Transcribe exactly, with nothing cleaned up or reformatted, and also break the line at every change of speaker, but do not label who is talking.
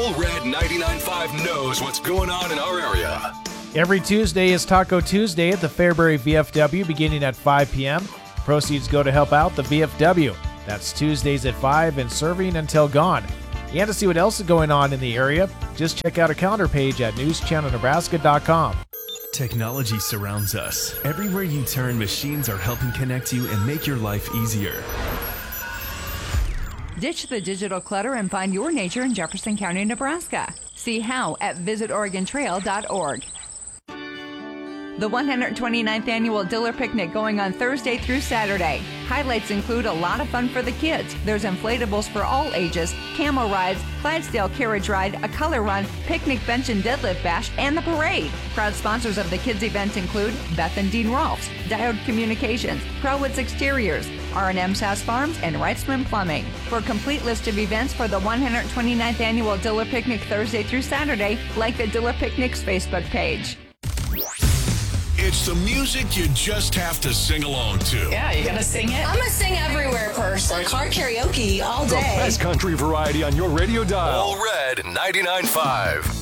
All Red ninety-nine point five knows what's going on in our area.
Every Tuesday is Taco Tuesday at the Fairbury V F W beginning at five p.m. Proceeds go to help out the V F W. That's Tuesdays at five and serving until gone. And to see what else is going on in the area, just check out our calendar page at news channel nebraska dot com.
Technology surrounds us. Everywhere you turn, machines are helping connect you and make your life easier.
Ditch the digital clutter and find your nature in Jefferson County, Nebraska. See how at visit oregon trail dot org. The one hundred twenty-ninth Annual Diller Picnic going on Thursday through Saturday. Highlights include a lot of fun for the kids. There's inflatables for all ages, camel rides, Clydesdale carriage ride, a color run, picnic bench and deadlift bash, and the parade. Proud sponsors of the kids event include Beth and Dean Rolfs, Diode Communications, Crowwoods Exteriors, R and M Sass Farms, and Wrightsman Plumbing. For a complete list of events for the one hundred twenty-ninth Annual Diller Picnic Thursday through Saturday, like the Diller Picnic's Facebook page.
It's the music you just have to sing along to.
Yeah, you gotta sing it.
I'm a sing everywhere person. Car karaoke all day.
The best country variety on your radio dial. All Red ninety-nine point five.